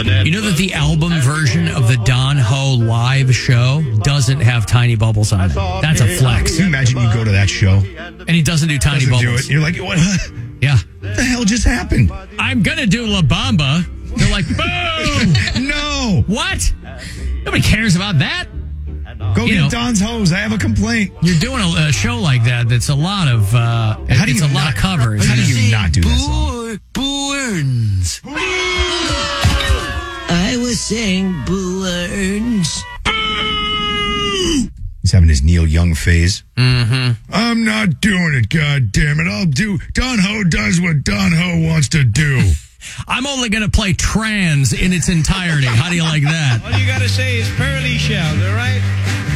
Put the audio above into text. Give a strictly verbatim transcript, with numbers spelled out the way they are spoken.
You know that the album version of the Don Ho live show doesn't have Tiny Bubbles on it. That's a flex. Can you imagine you go to that show and he doesn't do Tiny doesn't Bubbles? Do it. You're like, what? Yeah. What the hell just happened? I'm going to do La Bamba. They're like, boom. No. What? Nobody cares about that. Go you get know, Don's hose. I have a complaint. You're doing a, a show like that that's a lot of, uh, how do it's you a not, lot of covers. How do you not do this song? Burns. I was saying Burns. He's having his Neil Young phase. Mm-hmm. I'm not doing it, God damn it. I'll do. Don Ho does what Don Ho wants to do. I'm only going to play Trans in its entirety. How do you like that? All you got to say is Pearly Shells, all right?